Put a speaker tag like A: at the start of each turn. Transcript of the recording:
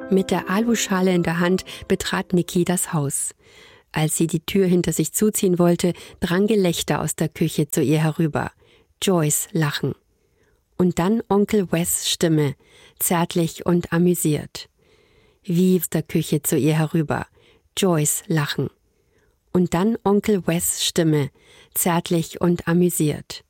A: Mit der Aluschale in der Hand betrat Nikki das Haus. Als sie die Tür hinter sich zuziehen wollte, drang Gelächter aus der Küche zu ihr herüber. Joyce Lachen. Und dann Onkel Wes' Stimme, zärtlich und amüsiert. Wie aus der Küche zu ihr herüber. Joyce Lachen. Und dann Onkel Wes' Stimme, zärtlich und amüsiert.